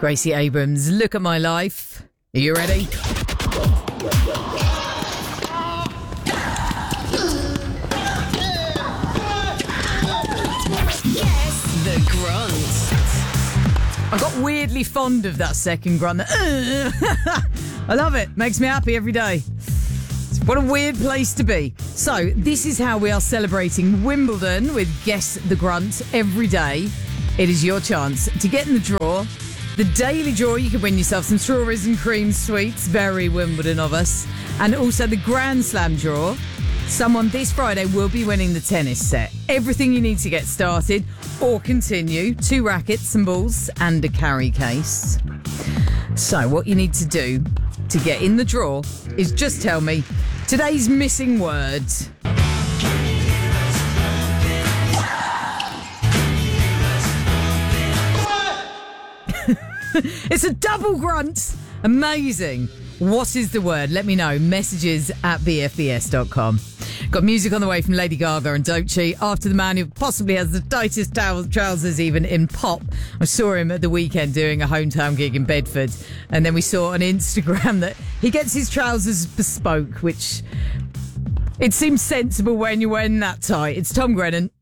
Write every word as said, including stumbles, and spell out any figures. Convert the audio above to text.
Gracie Abrams, Look at My Life. Are you ready? Guess the grunt. I got weirdly fond of that second grunt. I love it. Makes me happy every day. What a weird place to be. So, this is how we are celebrating Wimbledon with Guess the Grunt every day. It is your chance to get in the draw. The daily draw, you can win yourself some strawberries and cream sweets. Very Wimbledon of us. And also the Grand Slam draw. Someone this Friday will be winning the tennis set. Everything you need to get started or continue. Two rackets, some balls and a carry case. So what you need to do to get in the draw is just tell me today's missing word. It's a double grunt. Amazing. What is the word? Let me know. Messages at b f b s dot com. Got music on the way from Lady Gaga and Doechii. After the man who possibly has the tightest trousers even in pop. I saw him at the weekend doing a hometown gig in Bedford. And then we saw on Instagram that he gets his trousers bespoke, which it seems sensible when you're wearing that tight. It's Tom Grennan.